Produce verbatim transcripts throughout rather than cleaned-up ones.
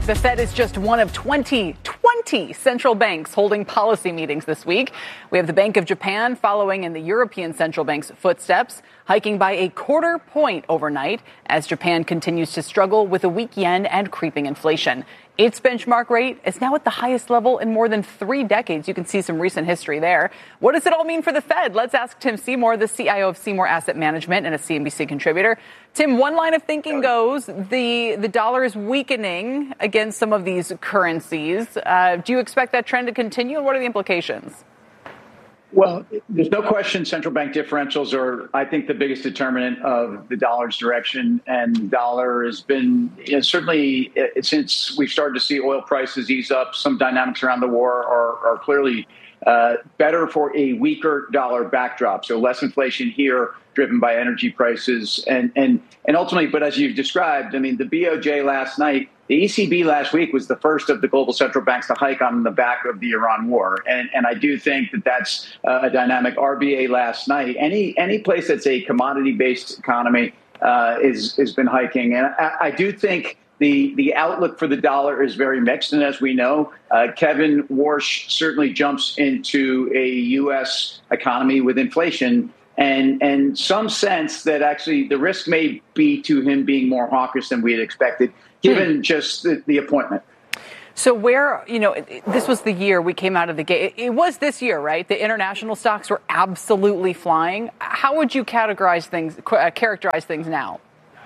The Fed is just one of twenty, twenty central banks holding policy meetings this week. We have the Bank of Japan following in the European Central Bank's footsteps, hiking by a quarter point overnight as Japan continues to struggle with a weak yen and creeping inflation. Its benchmark rate is now at the highest level in more than three decades. You can see some recent history there. What does it all mean for the Fed? Let's ask Tim Seymour, the C I O of Seymour Asset Management and a C N B C contributor. Tim, one line of thinking goes the, the dollar is weakening against some of these currencies. Uh, do you expect that trend to continue, and what are the implications? Well, there's no question central bank differentials are, I think, the biggest determinant of the dollar's direction. And the dollar has been, you know, certainly uh, since we've started to see oil prices ease up, some dynamics around the war are, are clearly uh, better for a weaker dollar backdrop. So less inflation here, driven by energy prices. And, and, and ultimately, but as you've described, I mean, the B O J last night, the E C B last week was the first of the global central banks to hike on the back of the Iran war. And, and I do think that that's uh, a dynamic. R B A last night, any any place that's a commodity-based economy uh, is has been hiking. And I, I do think the, the outlook for the dollar is very mixed. And as we know, uh, Kevin Warsh certainly jumps into a U S economy with inflation and and some sense that actually the risk may be to him being more hawkish than we had expected, given hmm. just the, the appointment. So where, you know, this was the year we came out of the gate. It was this year, right? The international stocks were absolutely flying. How would you categorize things, uh, characterize things now?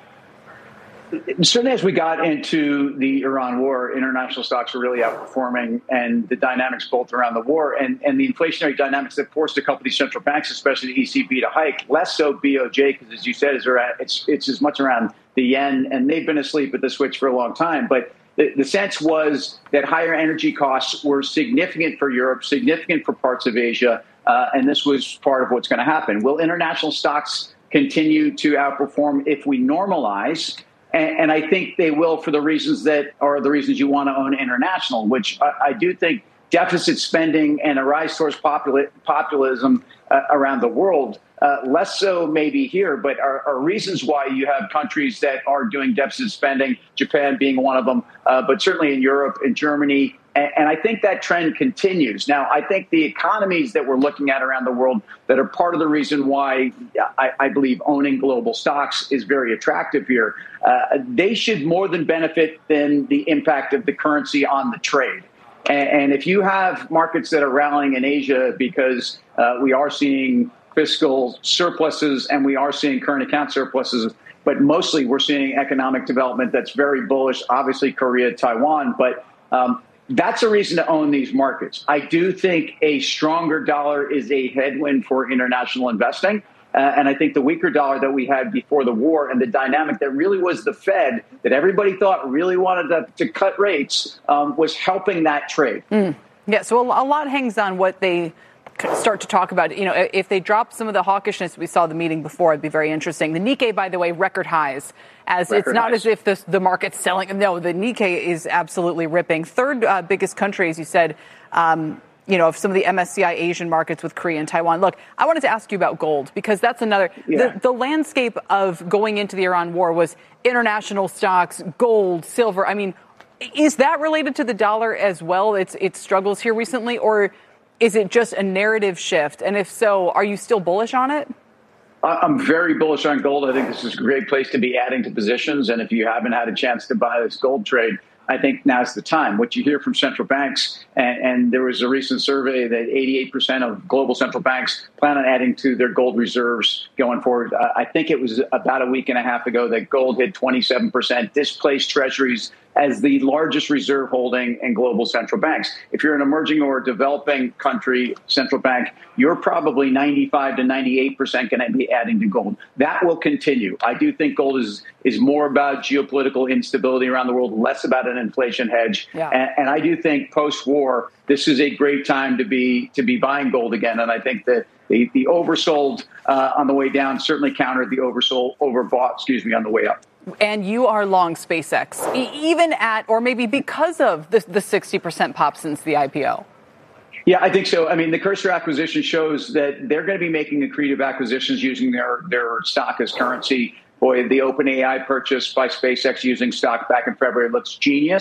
Certainly as we got into the Iran war, international stocks were really outperforming, and the dynamics both around the war and, and the inflationary dynamics that forced a couple of these central banks, especially the E C B, to hike, less so B O J, because as you said, is around, it's, it's as much around the yen, and they've been asleep at the switch for a long time. But the, the sense was that higher energy costs were significant for Europe, significant for parts of Asia, uh, and this was part of what's going to happen. Will international stocks continue to outperform if we normalize? And I think they will for the reasons that are the reasons you want to own international, which I, I do think deficit spending and a rise towards popul- populism uh, around the world, uh, less so maybe here, but are, are reasons why you have countries that are doing deficit spending, Japan being one of them, uh, but certainly in Europe, in Germany. And, and I think that trend continues. Now, I think the economies that we're looking at around the world that are part of the reason why I, I believe owning global stocks is very attractive here, uh, they should more than benefit than the impact of the currency on the trade. And, and if you have markets that are rallying in Asia because uh, we are seeing fiscal surpluses and we are seeing current account surpluses, but mostly we're seeing economic development that's very bullish, obviously Korea, Taiwan, but um, that's a reason to own these markets. I do think a stronger dollar is a headwind for international investing. Uh, and I think the weaker dollar that we had before the war and the dynamic that really was the Fed that everybody thought really wanted to, to cut rates um, was helping that trade. Mm. Yeah, so a, a lot hangs on what they start to talk about. You know, if they drop some of the hawkishness we saw the meeting before, it'd be very interesting. The Nikkei, by the way, record highs. As record it's not highs. As if the, the market's selling. No, the Nikkei is absolutely ripping. Third uh, biggest country, as you said, um, you know, of some of the M S C I Asian markets with Korea and Taiwan. Look, I wanted to ask you about gold, because that's another, yeah. the, the landscape of going into the Iran war was international stocks, gold, silver. I mean, is that related to the dollar as well? Its its struggles here recently, or is it just a narrative shift? And if so, are you still bullish on it? I'm very bullish on gold. I think this is a great place to be adding to positions. And if you haven't had a chance to buy this gold trade, I think now's the time. What you hear from central banks, and, and there was a recent survey that eighty-eight percent of global central banks plan on adding to their gold reserves going forward. Uh, I think it was about a week and a half ago that gold hit twenty-seven percent, displaced treasuries as the largest reserve holding in global central banks. If you're an emerging or developing country central bank, you're probably ninety-five to ninety-eight percent going to be adding to gold. That will continue. I do think gold is is more about geopolitical instability around the world, less about an inflation hedge. Yeah. And, and I do think post-war, this is a great time to be to be buying gold again. And I think that the, the oversold uh, on the way down certainly countered the oversold, overbought, excuse me, on the way up. And you are long SpaceX, e- even at, or maybe because of the, the sixty percent pop since the I P O. Yeah, I think so. I mean, the Cursor acquisition shows that they're going to be making accretive acquisitions using their, their stock as currency. Boy, the OpenAI purchase by SpaceX using stock back in February looks genius.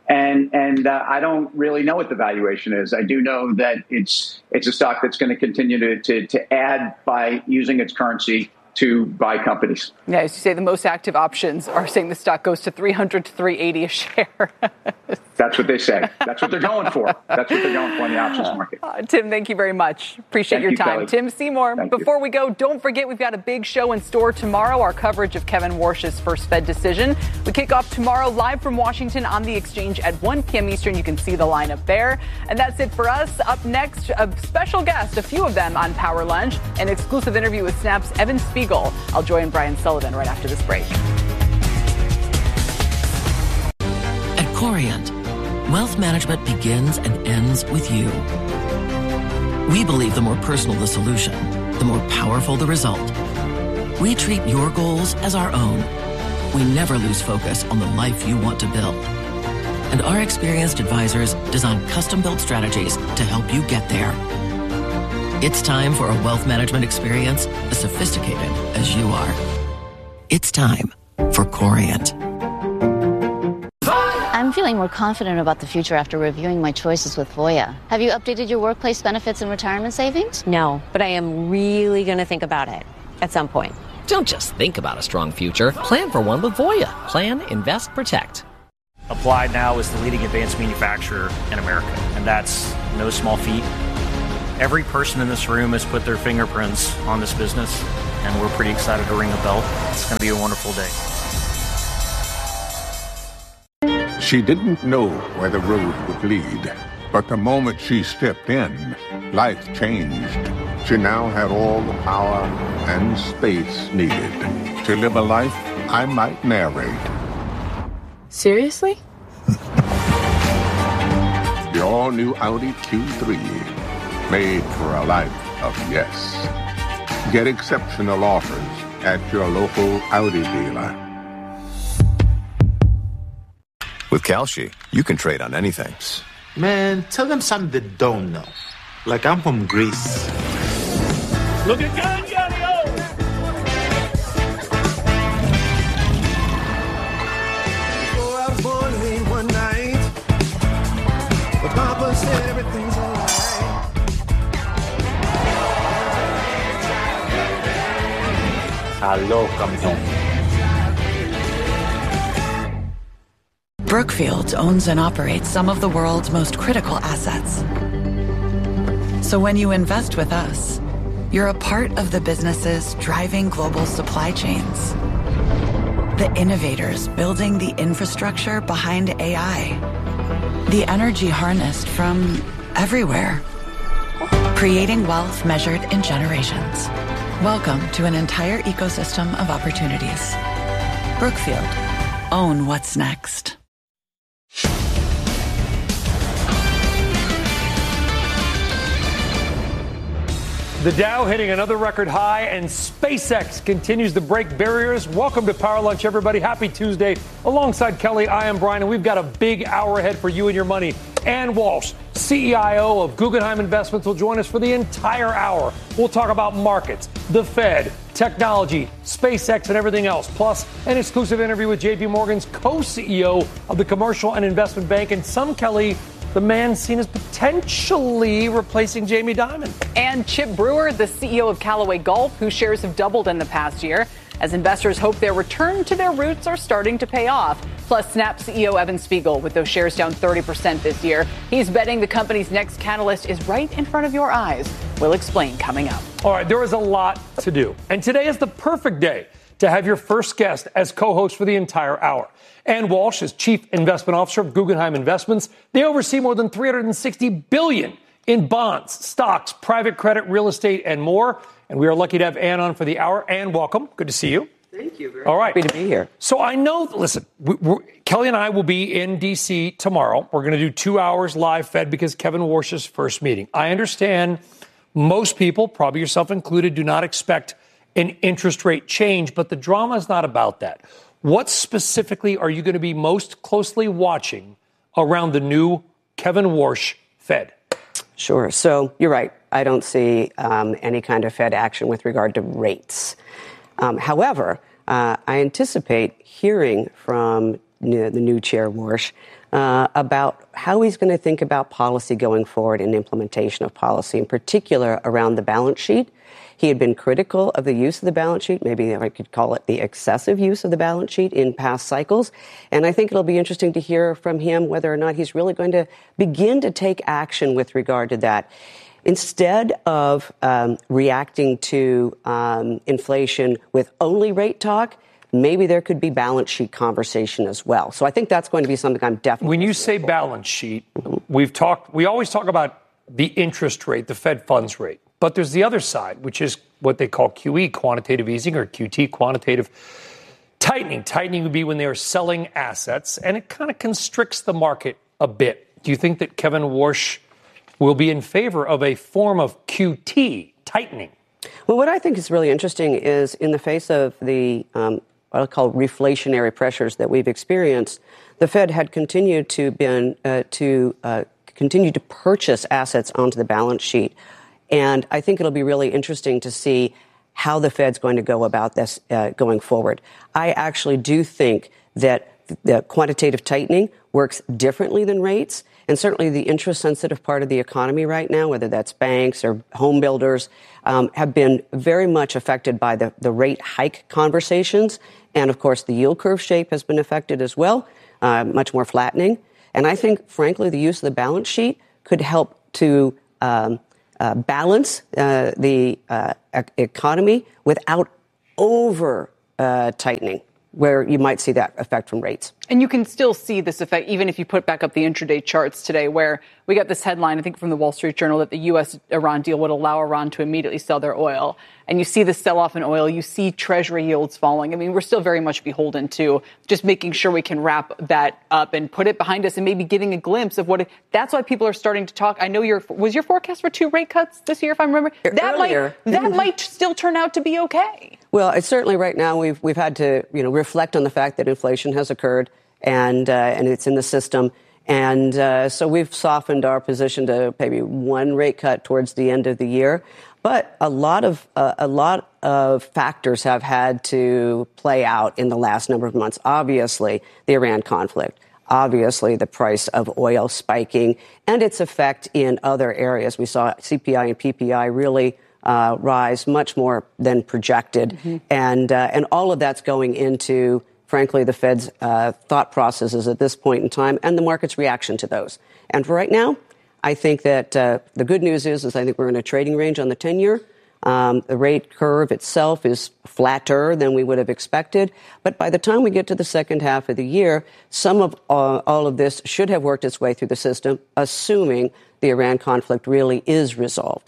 And and uh, I don't really know what the valuation is. I do know that it's it's a stock that's going to continue to, to to add by using its currency to buy companies. Yeah, as you say, the most active options are saying the stock goes to three hundred to three eighty a share. That's what they say. That's what they're going for. That's what they're going for in the options market. Uh, Tim, thank you very much. Appreciate thank your you, time. Kelly. Tim Seymour, thank before you. we go, don't forget we've got a big show in store tomorrow, our coverage of Kevin Warsh's first Fed decision. We kick off tomorrow live from Washington on the Exchange at one p.m. Eastern. You can see the lineup there. And that's it for us. Up next, a special guest, a few of them on Power Lunch, an exclusive interview with Snap's Evan Spiegel. I'll join Brian Sullivan right after this break. At Corient, wealth management begins and ends with you. We believe the more personal the solution, the more powerful the result. We treat your goals as our own. We never lose focus on the life you want to build. And our experienced advisors design custom-built strategies to help you get there. It's time for a wealth management experience as sophisticated as you are. It's time for Corient. I'm feeling more confident about the future after reviewing my choices with Voya. Have you updated your workplace benefits and retirement savings? No, but I am really going to think about it at some point. Don't just think about a strong future. Plan for one with Voya. Plan, invest, protect. Applied now is the leading advanced manufacturer in America, and that's no small feat. Every person in this room has put their fingerprints on this business, and we're pretty excited to ring a bell. It's going to be a wonderful day. She didn't know where the road would lead, but the moment she stepped in, life changed. She now had all the power and space needed to live a life I might narrate. Seriously? The all-new Audi Q three, made for a life of yes. Get exceptional offers at your local Audi dealer. With Kalshi, you can trade on anything. Man, tell them something they don't know. Like I'm from Greece. Look at God, Yaddy-O! Oh, I was born late one night, but Papa said everything's all right. Hello, Camino. Brookfield owns and operates some of the world's most critical assets. So when you invest with us, you're a part of the businesses driving global supply chains. The innovators building the infrastructure behind A I. The energy harnessed from everywhere. Creating wealth measured in generations. Welcome to an entire ecosystem of opportunities. Brookfield. Own what's next. The Dow hitting another record high, and SpaceX continues to break barriers. Welcome to Power Lunch, everybody. Happy Tuesday. Alongside Kelly, I am Brian, and we've got a big hour ahead for you and your money. Ann Walsh, C E O of Guggenheim Investments, will join us for the entire hour. We'll talk about markets, the Fed, technology, SpaceX, and everything else. Plus, an exclusive interview with J P Morgan's co-C E O of the Commercial and Investment Bank, and some Kelly, the man seen as potentially replacing Jamie Dimon. And Chip Brewer, the C E O of Callaway Golf, whose shares have doubled in the past year, as investors hope their return to their roots are starting to pay off. Plus, Snap C E O Evan Spiegel, with those shares down thirty percent this year. He's betting the company's next catalyst is right in front of your eyes. We'll explain coming up. All right, there is a lot to do. And today is the perfect day to have your first guest as co-host for the entire hour. Ann Walsh is Chief Investment Officer of Guggenheim Investments. They oversee more than three hundred sixty billion dollars in bonds, stocks, private credit, real estate, and more. And we are lucky to have Ann on for the hour. Ann, welcome. Good to see you. Thank you. Very All right. happy to be here. So I know, listen, we, we're, Kelly and I will be in D C tomorrow. We're going to do two hours live Fed because Kevin Warsh's first meeting. I understand most people, probably yourself included, do not expect an interest rate change, but the drama is not about that. What specifically are you going to be most closely watching around the new Kevin Warsh Fed? Sure. So you're right. I don't see um, any kind of Fed action with regard to rates. Um, however, uh, I anticipate hearing from you know, the new chair Warsh uh, about how he's going to think about policy going forward and implementation of policy, in particular around the balance sheet. He had been critical of the use of the balance sheet, maybe I could call it the excessive use of the balance sheet in past cycles. And I think it'll be interesting to hear from him whether or not he's really going to begin to take action with regard to that. Instead of um, reacting to um, inflation with only rate talk, maybe there could be balance sheet conversation as well. So I think that's going to be something I'm definitely. When you say for. balance sheet, we've talked, we always talk about the interest rate, the Fed funds rate. But there's the other side, which is what they call Q E, quantitative easing, or Q T, quantitative tightening. Tightening would be when they are selling assets, and it kind of constricts the market a bit. Do you think that Kevin Warsh will be in favor of a form of Q T, tightening? Well, what I think is really interesting is in the face of the um, what I call reflationary pressures that we've experienced, the Fed had continued to been uh, to uh, continue to purchase assets onto the balance sheet. And I think it'll be really interesting to see how the Fed's going to go about this uh, going forward. I actually do think that the quantitative tightening works differently than rates. And certainly the interest-sensitive part of the economy right now, whether that's banks or home builders, um, have been very much affected by the, the rate hike conversations. And, of course, the yield curve shape has been affected as well, uh, much more flattening. And I think, frankly, the use of the balance sheet could help to um, uh, balance uh, the uh, economy without over-tightening, uh, where you might see that effect from rates. And you can still see this effect, even if you put back up the intraday charts today, where we got this headline, I think from the Wall Street Journal, that the U S Iran deal would allow Iran to immediately sell their oil. And you see the sell-off in oil. You see Treasury yields falling. I mean, we're still very much beholden to just making sure we can wrap that up and put it behind us and maybe getting a glimpse of what it, that's why people are starting to talk. I know your, was your forecast for two rate cuts this year, if I remember? That Earlier. might, that might still turn out to be okay. Well, it's certainly right now we've, we've had to, you know, reflect on the fact that inflation has occurred. And uh, and it's in the system. And uh, so we've softened our position to maybe one rate cut towards the end of the year. But a lot of uh, a lot of factors have had to play out in the last number of months. Obviously, the Iran conflict. Obviously, the price of oil spiking and its effect in other areas. We saw C P I and P P I really uh, rise much more than projected. Mm-hmm. And uh, and all of that's going into, frankly, the Fed's uh, thought processes at this point in time and the market's reaction to those. And for right now, I think that uh, the good news is, is I think we're in a trading range on the ten-year. Um, the rate curve itself is flatter than we would have expected. But by the time we get to the second half of the year, some of uh, all of this should have worked its way through the system, assuming the Iran conflict really is resolved.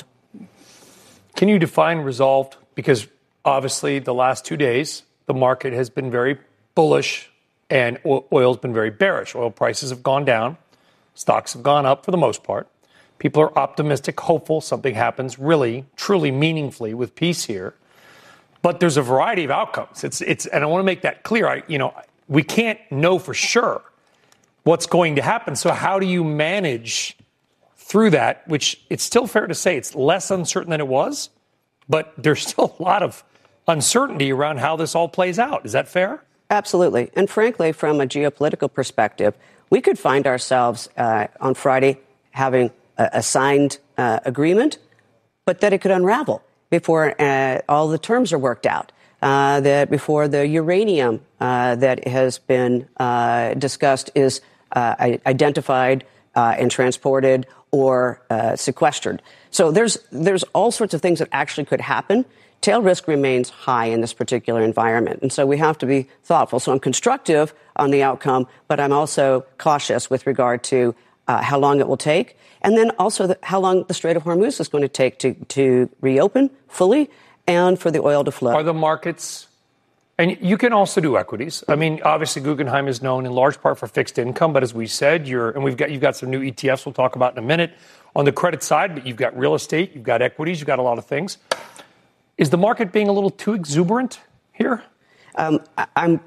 Can you define resolved? Because obviously the last two days, the market has been very bullish and oil's been very bearish. Oil prices have gone down. Stocks have gone up for the most part. People are optimistic, hopeful something happens really, truly meaningfully with peace here. But there's a variety of outcomes. It's, it's, and I want to make that clear. I, you know, we can't know for sure what's going to happen. So how do you manage through that, which it's still fair to say it's less uncertain than it was, but there's still a lot of uncertainty around how this all plays out. Is that fair? Absolutely. And frankly, from a geopolitical perspective, we could find ourselves uh, on Friday having a, a signed uh, agreement, but that it could unravel before uh, all the terms are worked out, uh, that before the uranium uh, that has been uh, discussed is uh, identified uh, and transported or uh, sequestered. So there's there's all sorts of things that actually could happen. Tail risk remains high in this particular environment, and so we have to be thoughtful. So I'm constructive on the outcome, but I'm also cautious with regard to uh, how long it will take, and then also the, how long the Strait of Hormuz is going to take to, to reopen fully and for the oil to flow. Are the markets, and you can also do equities. I mean, obviously Guggenheim is known in large part for fixed income, but as we said, you're, and we've got, you've got some new E T Fs we'll talk about in a minute on the credit side, but you've got real estate, you've got equities, you've got a lot of things. Is the market being a little too exuberant here? Um, I, I'm,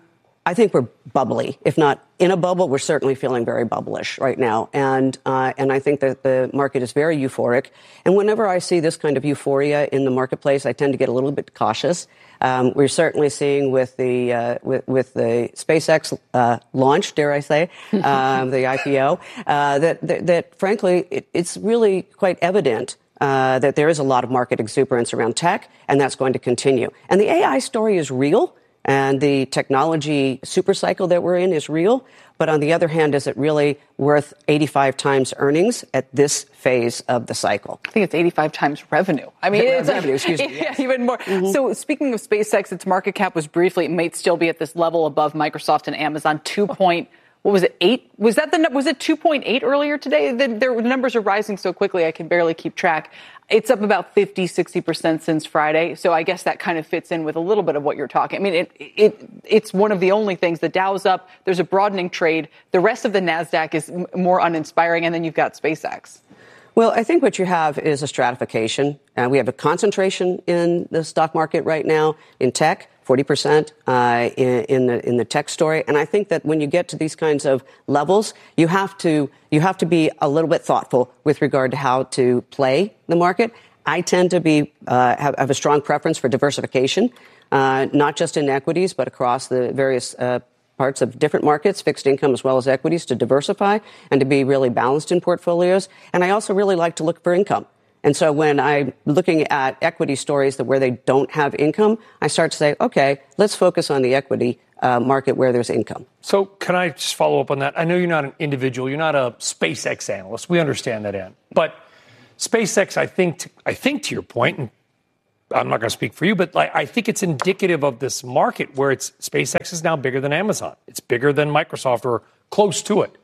I think we're bubbly. If not in a bubble, we're certainly feeling very bubblish right now. And uh, and I think that the market is very euphoric. And whenever I see this kind of euphoria in the marketplace, I tend to get a little bit cautious. Um, we're certainly seeing with the uh, with, with the SpaceX uh, launch, dare I say, um, the I P O, uh, that, that that frankly it, it's really quite evident uh, that there is a lot of market exuberance around tech, and that's going to continue. And the A I story is real. And the technology supercycle that we're in is real. But on the other hand, is it really worth eighty-five times earnings at this phase of the cycle? I think it's eighty-five times revenue. I mean, it's revenue, like, excuse me. Yeah, Yes. even more. Mm-hmm. So speaking of SpaceX, its market cap was briefly, it might still be at this level above Microsoft and Amazon, two point, what was it, eight? Was that the, was it two point eight earlier today? The, the numbers are rising so quickly, I can barely keep track. It's up about fifty, sixty percent since Friday. So I guess that kind of fits in with a little bit of what you're talking. I mean, it, it, it's one of the only things. The Dow's up. There's a broadening trade. The rest of the NASDAQ is m- more uninspiring. And then you've got SpaceX. Well, I think what you have is a stratification. Uh, we have a concentration in the stock market right now in tech. forty percent uh, in, in the in the tech story, and I think that when you get to these kinds of levels, you have to you have to be a little bit thoughtful with regard to how to play the market. I tend to be uh, have, have a strong preference for diversification, uh, not just in equities, but across the various uh, parts of different markets, fixed income as well as equities, to diversify and to be really balanced in portfolios. And I also really like to look for income. And so when I'm looking at equity stories that where they don't have income, I start to say, okay, let's focus on the equity uh, market where there's income. So can I just follow up on that? I know you're not an individual. You're not a SpaceX analyst. We understand that, Ann. But SpaceX, I think, to, I think to your point, and I'm not going to speak for you, but like, I think it's indicative of this market where it's SpaceX is now bigger than Amazon. It's bigger than Microsoft or close to it.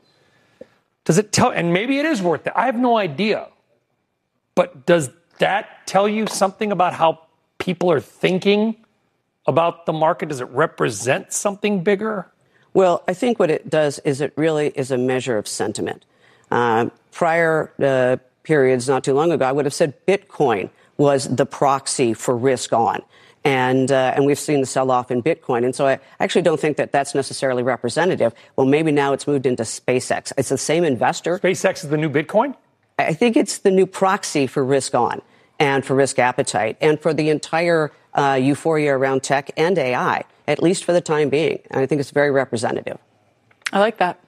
Does it tell, and maybe it is worth it. I have no idea. But does that tell you something about how people are thinking about the market? Does it represent something bigger? Well, I think what it does is it really is a measure of sentiment. Uh, prior uh, periods, not too long ago, I would have said Bitcoin was the proxy for risk on. And uh, and we've seen the sell-off in Bitcoin. And so I actually don't think that that's necessarily representative. Well, maybe now it's moved into SpaceX. It's the same investor. SpaceX is the new Bitcoin? I think it's the new proxy for risk on and for risk appetite and for the entire uh, euphoria around tech and A I, at least for the time being. And I think it's very representative. I like that.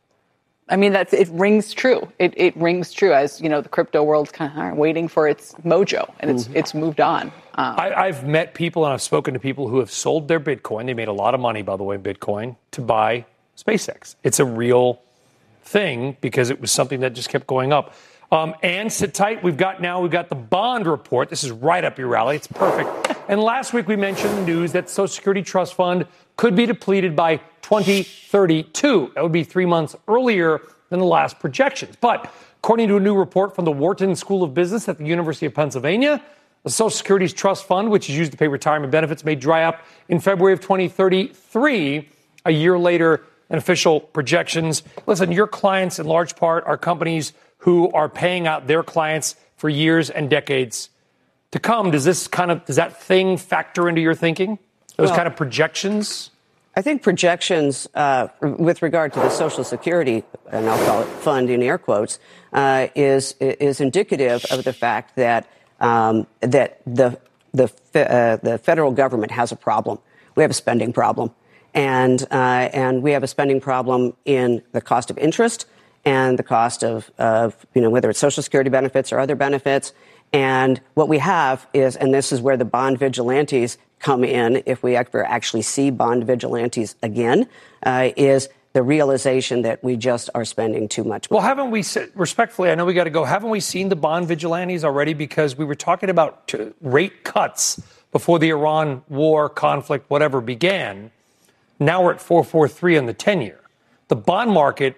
I mean, that's, it rings true. It, it rings true as, you know, the crypto world's kind of waiting for its mojo, and it's mm-hmm. it's moved on. Um, I, I've met people and I've spoken to people who have sold their Bitcoin. They made a lot of money, by the way, in Bitcoin, to buy SpaceX. It's a real thing because it was something that just kept going up. Um, and sit tight. We've got now, we've got the bond report. This is right up your alley. It's perfect. And last week we mentioned the news that Social Security Trust Fund could be depleted by twenty thirty-two. That would be three months earlier than the last projections. But according to a new report from the Wharton School of Business at the University of Pennsylvania, the Social Security's trust fund, which is used to pay retirement benefits, may dry up in February of twenty thirty-three, a year later than official projections. Listen, your clients in large part are companies who are paying out their clients for years and decades to come. Does this kind of, does that thing factor into your thinking? Those well, kind of projections? I think projections uh, with regard to the Social Security, and I'll call it fund in air quotes, uh, is is indicative of the fact that um, that the the uh, the federal government has a problem. We have a spending problem, and uh, and we have a spending problem in the cost of interest and the cost of, of, you know, whether it's Social Security benefits or other benefits. And what we have is, and this is where the bond vigilantes come in, if we ever actually see bond vigilantes again, uh, is the realization that we just are spending too much money. Well, haven't we, respectfully, I know we got to go, haven't we seen the bond vigilantes already? Because we were talking about rate cuts before the Iran war, conflict, whatever began. Now we're at four point four three on the ten-year. The bond market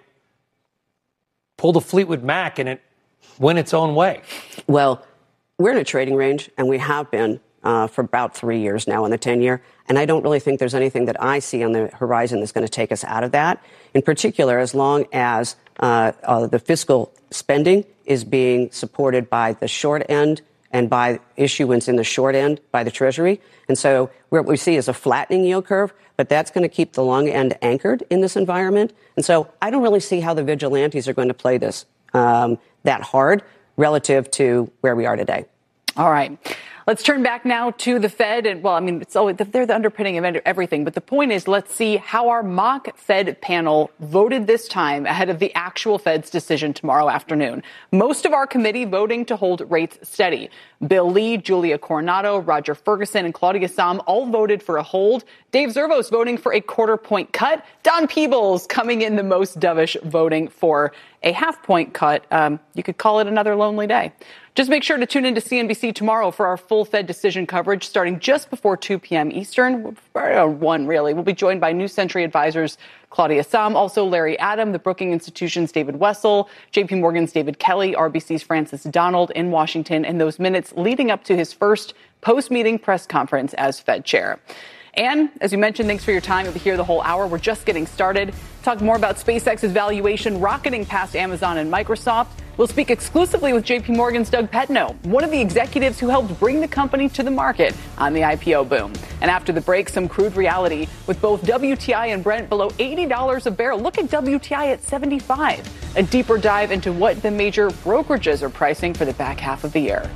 pulled a Fleetwood Mac and it went its own way. Well, we're in a trading range, and we have been uh, for about three years now on the ten-year. And I don't really think there's anything that I see on the horizon that's going to take us out of that. In particular, as long as uh, uh, the fiscal spending is being supported by the short end and by issuance in the short end by the Treasury. And so what we see is a flattening yield curve, but that's going to keep the long end anchored in this environment. And so I don't really see how the vigilantes are going to play this um, that hard relative to where we are today. All right. Let's turn back now to the Fed. And, well, I mean, it's always, they're the underpinning of everything. But the point is, let's see how our mock Fed panel voted this time ahead of the actual Fed's decision tomorrow afternoon. Most of our committee voting to hold rates steady. Bill Lee, Julia Coronado, Roger Ferguson, and Claudia Sahm all voted for a hold. Dave Zervos voting for a quarter point cut. Don Peebles coming in the most dovish, voting for a half point cut. Um, you could call it another lonely day. Just make sure to tune in to C N B C tomorrow for our full Fed decision coverage starting just before two p.m. Eastern, around one really. We'll be joined by New Century Advisors Claudia Sahm, also Larry Adam, the Brookings Institution's David Wessel, J P. Morgan's David Kelly, R B C's Francis Donald in Washington, and those minutes leading up to his first post-meeting press conference as Fed chair. And as you mentioned, thanks for your time. You'll be here the whole hour. We're just getting started. Talk more about SpaceX's valuation rocketing past Amazon and Microsoft. We'll speak exclusively with J P. Morgan's Doug Petno, one of the executives who helped bring the company to the market on the I P O boom. And after the break, some crude reality with both W T I and Brent below eighty dollars a barrel. Look at W T I at seventy-five. A deeper dive into what the major brokerages are pricing for the back half of the year.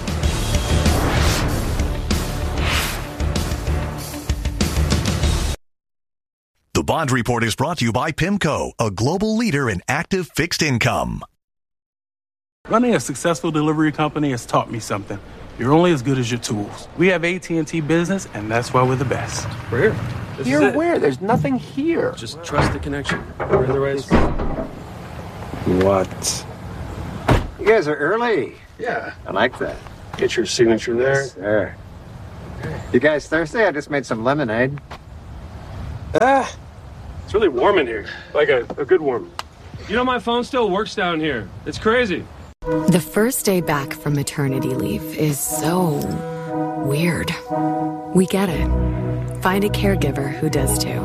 The Bond Report is brought to you by PIMCO, a global leader in active fixed income. Running a successful delivery company has taught me something. You're only as good as your tools. We have A T and T Business, and that's why we're the best. We're here. This You're where? There's nothing here. Just trust the connection. We're in the right spot. What? You guys are early. Yeah. I like that. Get your signature there. Yes, sir. You guys thirsty? I just made some lemonade. Ah, it's really warm in here. Like a, a good warm. You know, my phone still works down here. It's crazy. The first day back from maternity leave is so weird. We get it. Find a caregiver who does too.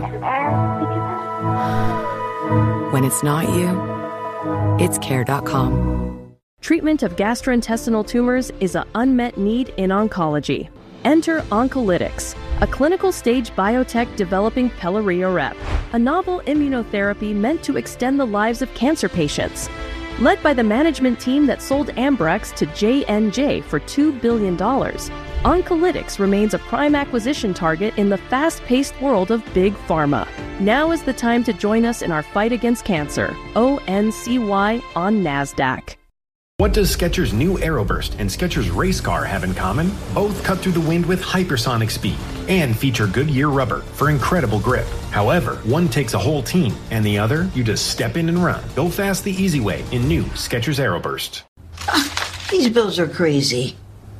When it's not you, it's care dot com. Treatment of gastrointestinal tumors is an unmet need in oncology. Enter Oncolytics, a clinical stage biotech developing Pelareorep, a novel immunotherapy meant to extend the lives of cancer patients. Led by the management team that sold Ambrex to J and J for two billion dollars, Oncolytics remains a prime acquisition target in the fast-paced world of big pharma. Now is the time to join us in our fight against cancer. O N C Y on NASDAQ. What does Skechers' new Aeroburst and Skechers Race Car have in common? Both cut through the wind with hypersonic speed and feature Goodyear rubber for incredible grip. However, one takes a whole team, and the other, you just step in and run. Go fast the easy way in new Skechers Aeroburst. Uh, these bills are crazy.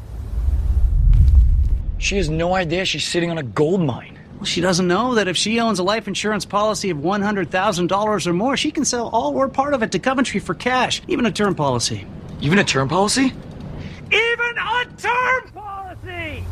She has no idea she's sitting on a gold mine. Well, she doesn't know that if she owns a life insurance policy of one hundred thousand dollars or more, she can sell all or part of it to Coventry for cash, even a term policy. Even a term policy? Even a term policy!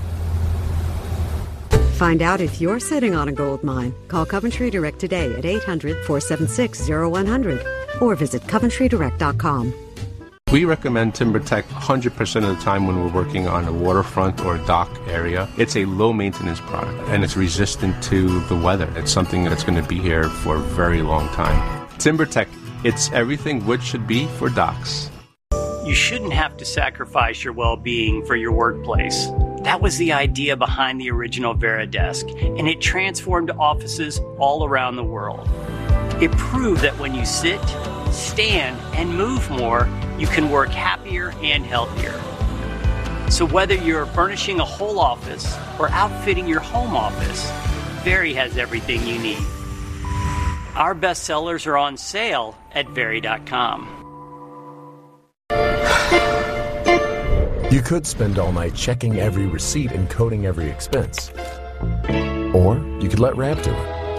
Find out if you're sitting on a gold mine. Call Coventry Direct today at eight hundred, four seven six, zero one hundred or visit coventry direct dot com. We recommend TimberTech one hundred percent of the time when we're working on a waterfront or a dock area. It's a low-maintenance product, and it's resistant to the weather. It's something that's going to be here for a very long time. TimberTech, it's everything wood should be for docks. You shouldn't have to sacrifice your well-being for your workplace. That was the idea behind the original VeriDesk, and it transformed offices all around the world. It proved that when you sit, stand, and move more, you can work happier and healthier. So whether you're furnishing a whole office or outfitting your home office, Veri has everything you need. Our best sellers are on sale at Veri dot com. You could spend all night checking every receipt and coding every expense. Or you could let Ramp do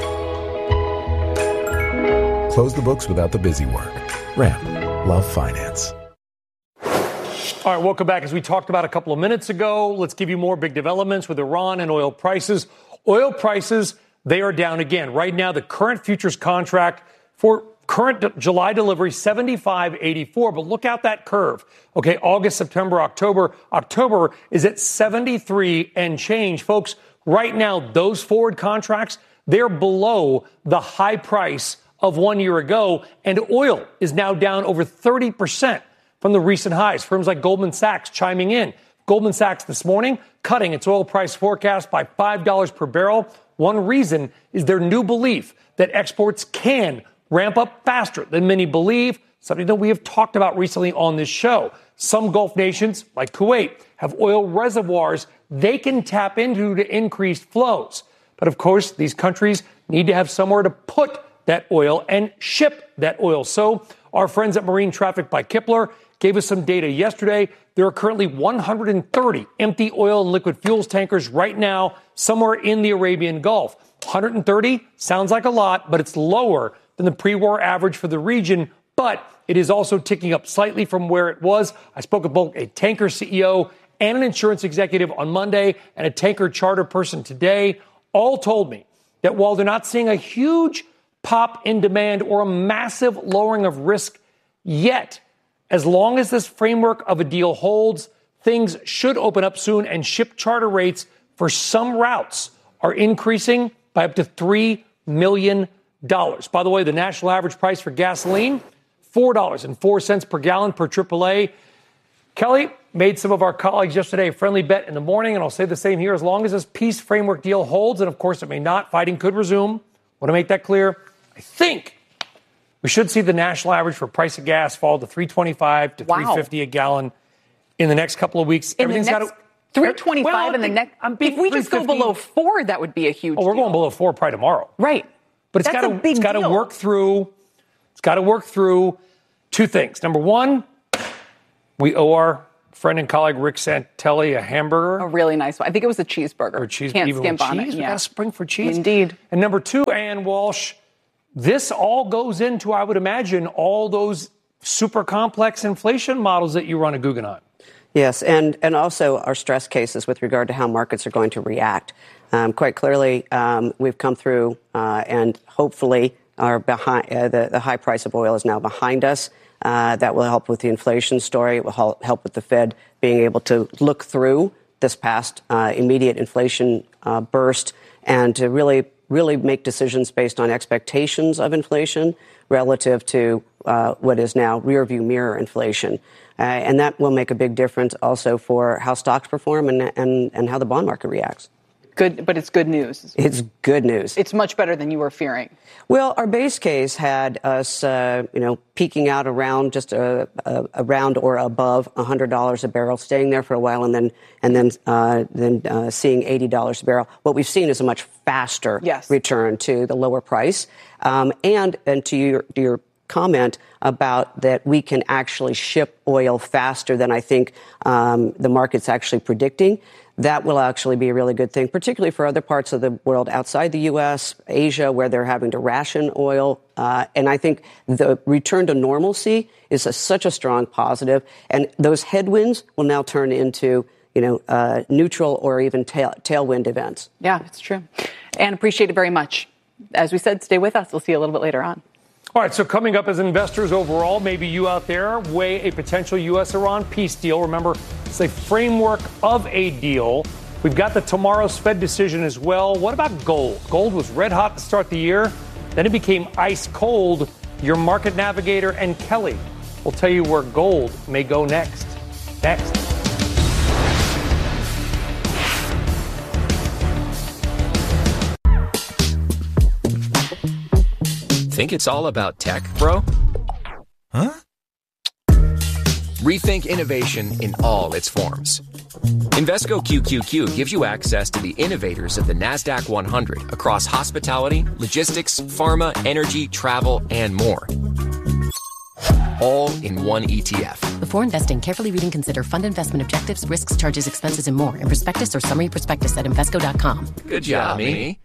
it. Close the books without the busy work. Ramp. Love finance. All right, welcome back. As we talked about a couple of minutes ago, let's give you more big developments with Iran and oil prices. Oil prices, they are down again. Right now, the current futures contract for Current d- July delivery, seventy-five eighty-four. But look out that curve. Okay, August, September, October. October is at seventy-three and change. Folks, right now, those forward contracts, they're below the high price of one year ago. And oil is now down over thirty percent from the recent highs. Firms like Goldman Sachs chiming in. Goldman Sachs this morning cutting its oil price forecast by five dollars per barrel. One reason is their new belief that exports can ramp up faster than many believe, something that we have talked about recently on this show. Some Gulf nations, like Kuwait, have oil reservoirs they can tap into to increase flows. But of course, these countries need to have somewhere to put that oil and ship that oil. So our friends at Marine Traffic by Kipler gave us some data yesterday. There are currently one hundred thirty empty oil and liquid fuels tankers right now somewhere in the Arabian Gulf. one hundred thirty sounds like a lot, but it's lower than the pre-war average for the region, but it is also ticking up slightly from where it was. I spoke with both a tanker C E O and an insurance executive on Monday and a tanker charter person today. All told me that while they're not seeing a huge pop in demand or a massive lowering of risk yet, as long as this framework of a deal holds, things should open up soon, and ship charter rates for some routes are increasing by up to three million dollars. By the way, the national average price for gasoline, four dollars and four cents per gallon per triple A. Kelly made some of our colleagues yesterday a friendly bet in the morning, and I'll say the same here. As long as this peace framework deal holds, and of course it may not, fighting could resume. I want to make that clear. I think we should see the national average for price of gas fall to three twenty-five to wow. three fifty a gallon in the next couple of weeks. In Everything's got to three twenty-five well, in the next. If we just go below four, that would be a huge. Oh, we're deal. going below four probably tomorrow. Right. But it's got to it's got to work through. It's got to work through two things. Number one, we owe our friend and colleague Rick Santelli a hamburger. A really nice one. I think it was a cheeseburger. Or a cheese, Can't even skimp with on cheese. it. We Yeah. got to spring for cheese. Indeed. And number two, Ann Walsh, this all goes into, I would imagine, all those super complex inflation models that you run at Guggenheim. Yes, and, and also our stress cases with regard to how markets are going to react. Um, quite clearly, um, we've come through uh, and hopefully are behind, uh, the, the high price of oil is now behind us. Uh, that will help with the inflation story. It will help with the Fed being able to look through this past uh, immediate inflation uh, burst and to really, really make decisions based on expectations of inflation relative to uh, what is now rearview mirror inflation. Uh, and that will make a big difference also for how stocks perform and, and, and how the bond market reacts. Good, but it's good news. It's good news. It's much better than you were fearing. Well, our base case had us, uh, you know, peaking out around just a, a, around or above one hundred dollars a barrel, staying there for a while, and then and then uh, then uh, seeing eighty dollars a barrel. What we've seen is a much faster yes. return to the lower price, um, and and to your to your comment about that we can actually ship oil faster than I think um, the market's actually predicting. That will actually be a really good thing, particularly for other parts of the world outside the U S, Asia, where they're having to ration oil. Uh, and I think the return to normalcy is a, such a strong positive. And those headwinds will now turn into, you know, uh, neutral or even tail, tailwind events. Yeah, it's true. And appreciate it very much. As we said, stay with us. We'll see you a little bit later on. All right, so coming up as investors overall, maybe you out there weigh a potential U S Iran peace deal. Remember, it's a framework of a deal. We've got the tomorrow's Fed decision as well. What about gold? Gold was red hot to start the year. Then it became ice cold. Your market navigator and Kelly will tell you where gold may go next. Next. Think it's all about tech, bro? Huh? Rethink innovation in all its forms. Invesco Q Q Q gives you access to the innovators of the NASDAQ one hundred across hospitality, logistics, pharma, energy, travel, and more. All in one E T F. Before investing, carefully read and consider fund investment objectives, risks, charges, expenses, and more in prospectus or summary prospectus at Invesco dot com. Good job, me.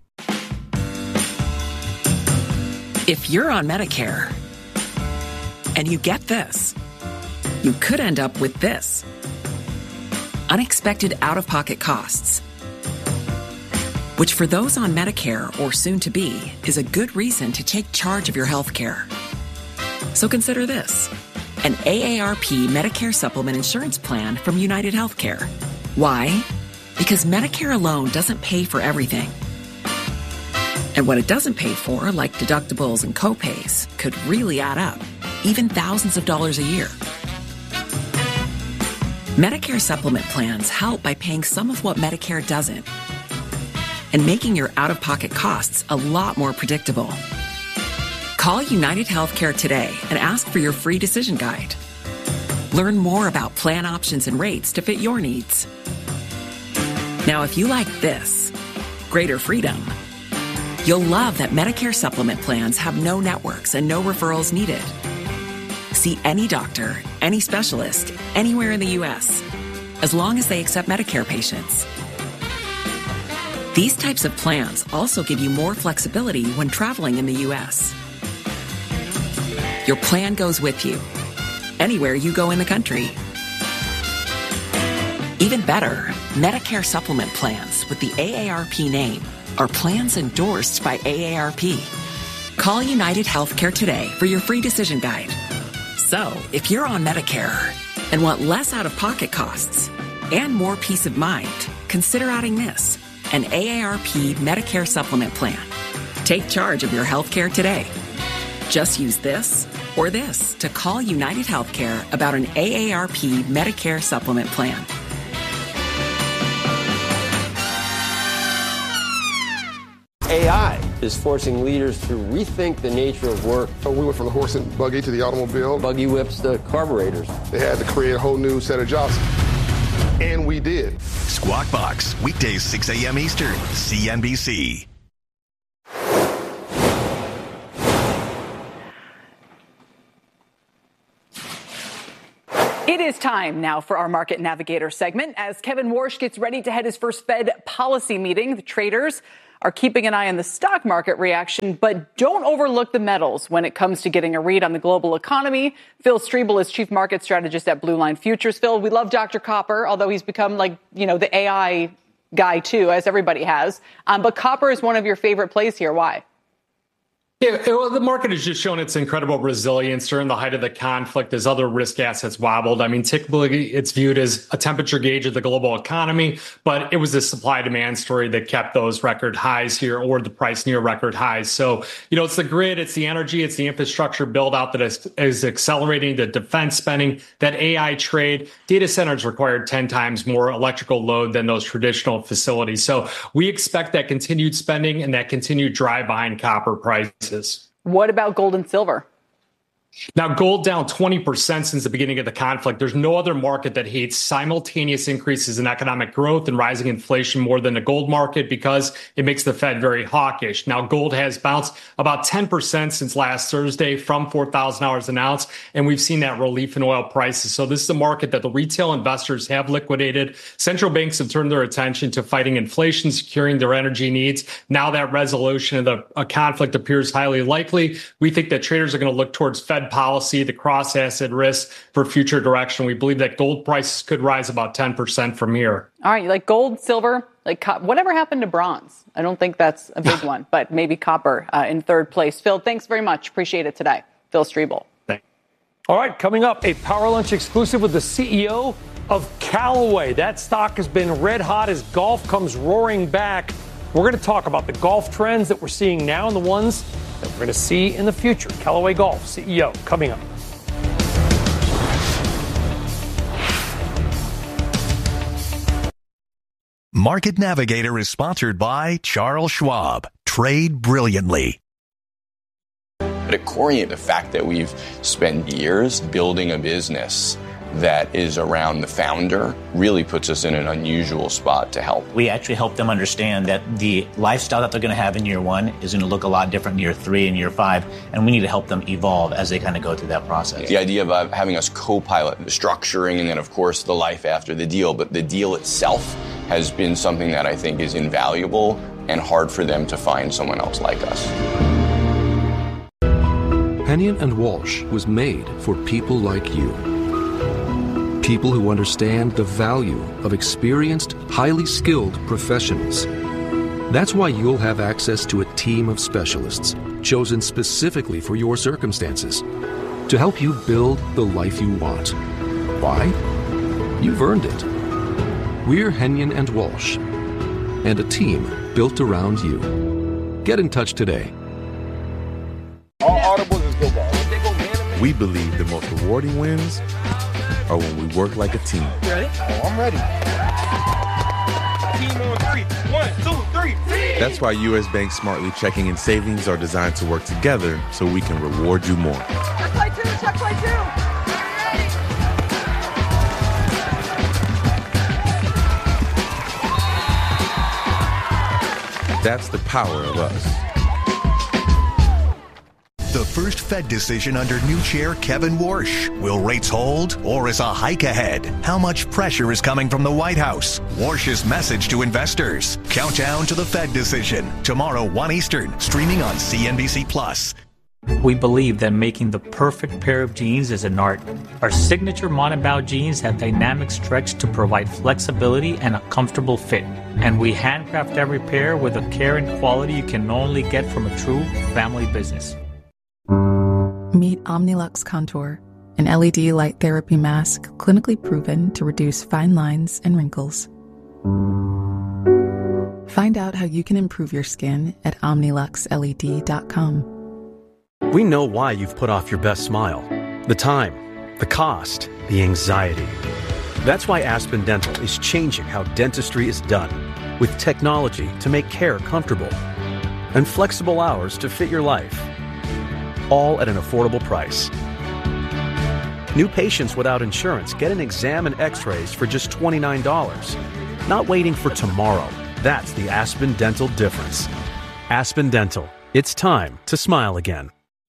If you're on Medicare and you get this, you could end up with this. Unexpected out-of-pocket costs, which for those on Medicare or soon to be is a good reason to take charge of your health care. So consider this: an A A R P Medicare Supplement Insurance Plan from United Healthcare. Why? Because Medicare alone doesn't pay for everything. And what it doesn't pay for, like deductibles and copays, could really add up, even thousands of dollars a year. Medicare supplement plans help by paying some of what Medicare doesn't and making your out-of-pocket costs a lot more predictable. Call United Healthcare today and ask for your free decision guide. Learn more about plan options and rates to fit your needs. Now, if you like this, greater freedom, you'll love that Medicare supplement plans have no networks and no referrals needed. See any doctor, any specialist, anywhere in the U S, as long as they accept Medicare patients. These types of plans also give you more flexibility when traveling in the U S. Your plan goes with you, anywhere you go in the country. Even better, Medicare supplement plans with the A A R P name are plans endorsed by A A R P. Call United Healthcare today for your free decision guide. So, if you're on Medicare and want less out-of-pocket costs and more peace of mind, consider adding this, an A A R P Medicare supplement plan. Take charge of your healthcare today. Just use this or this to call United Healthcare about an A A R P Medicare supplement plan. A I is forcing leaders to rethink the nature of work. So we went from the horse and buggy to the automobile. Buggy whips to carburetors. They had to create a whole new set of jobs. And we did. Squawk Box, weekdays six a.m. Eastern, C N B C. It is time now for our Market Navigator segment. As Kevin Warsh gets ready to head his first Fed policy meeting, the traders are keeping an eye on the stock market reaction, but don't overlook the metals when it comes to getting a read on the global economy. Phil Strebel is chief market strategist at Blue Line Futures. Phil, we love Doctor Copper, although he's become like, you know, the A I guy too, as everybody has. Um, but copper is one of your favorite plays here. Why? Yeah, well, the market has just shown its incredible resilience during the height of the conflict as other risk assets wobbled. I mean, typically it's viewed as a temperature gauge of the global economy, but it was the supply-demand story that kept those record highs here, or the price near record highs. So, you know, it's the grid, it's the energy, it's the infrastructure build out that is, is accelerating the defense spending, that A I trade. Data centers required ten times more electrical load than those traditional facilities. So we expect that continued spending and that continued drive behind copper prices. What about gold and silver? Now, gold down twenty percent since the beginning of the conflict. There's no other market that hates simultaneous increases in economic growth and rising inflation more than the gold market, because it makes the Fed very hawkish. Now, gold has bounced about ten percent since last Thursday from four thousand dollars an ounce, and we've seen that relief in oil prices. So this is a market that the retail investors have liquidated. Central banks have turned their attention to fighting inflation, securing their energy needs. Now that resolution of the uh, conflict appears highly likely. We think that traders are going to look towards Fed policy, the cross-asset risk for future direction. We believe that gold prices could rise about ten percent from here. All right, you like gold, silver, like co- whatever happened to bronze? I don't think that's a big one, but maybe copper uh, in third place. Phil, thanks very much. Appreciate it today. Phil Strebel. Thanks. All right, coming up, a Power Lunch exclusive with the C E O of Callaway. That stock has been red hot as golf comes roaring back. We're going to talk about the golf trends that we're seeing now and the ones that we're going to see in the future. Callaway Golf C E O coming up. Market Navigator is sponsored by Charles Schwab. Trade brilliantly. But at Corient, the fact that we've spent years building a business that is around the founder really puts us in an unusual spot to help. We actually help them understand that the lifestyle that they're going to have in year one is going to look a lot different in year three and year five, and we need to help them evolve as they kind of go through that process. The idea of having us co-pilot the structuring and then, of course, the life after the deal, but the deal itself has been something that I think is invaluable and hard for them to find someone else like us. Hennion and Walsh was made for people like you. People who understand the value of experienced, highly skilled professionals. That's why you'll have access to a team of specialists chosen specifically for your circumstances to help you build the life you want. Why? You've earned it. We're Henyon and Walsh, and a team built around you. Get in touch today. All audibles is go ball. We believe the most rewarding wins are when we work like a team. Ready? Oh, I'm ready. Team on three. One, two, three. That's why U S Bank Smartly Checking and Savings are designed to work together so we can reward you more. Check play two, check play two. That's the power of us. The first Fed decision under new chair Kevin Warsh. Will rates hold or is a hike ahead? How much pressure is coming from the White House? Warsh's message to investors. Countdown to the Fed decision. Tomorrow, one Eastern. Streaming on C N B C Plus. We believe that making the perfect pair of jeans is an art. Our signature Monabao jeans have dynamic stretch to provide flexibility and a comfortable fit. And we handcraft every pair with a care and quality you can only get from a true family business. Meet Omnilux Contour, an L E D light therapy mask clinically proven to reduce fine lines and wrinkles. Find out how you can improve your skin at omnilux L E D dot com. We know why you've put off your best smile. The time, the cost, the anxiety. That's why Aspen Dental is changing how dentistry is done, with technology to make care comfortable and flexible hours to fit your life, all at an affordable price. New patients without insurance get an exam and x-rays for just twenty-nine dollars. Not waiting for tomorrow. That's the Aspen Dental difference. Aspen Dental. It's time to smile again.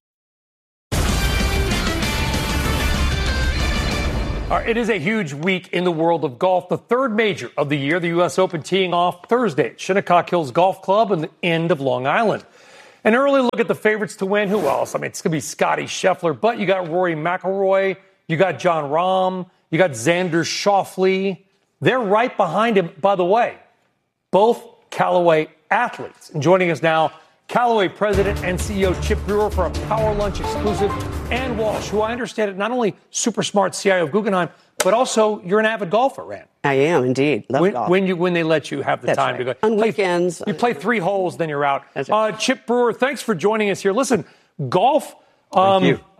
All right, it is a huge week in the world of golf, the third major of the year, the U S Open teeing off Thursday at Shinnecock Hills Golf Club in the end of Long Island. An early look at the favorites to win. Who else? I mean, it's going to be Scotty Scheffler, but you got Rory McIlroy, you got Jon Rahm, you got Xander Schauffele. They're right behind him, by the way. Both Callaway athletes. And joining us now, Callaway President and C E O Chip Brewer for a Power Lunch exclusive, and Walsh, who I understand it, not only super smart C I O of Guggenheim, but also you're an avid golfer, Rand. I am indeed. Love when, golf. When you when they let you have the That's time right. to go on play, weekends. You play three holes, then you're out. That's right. Uh, Chip Brewer, thanks for joining us here. Listen, golf. Um, Thank you.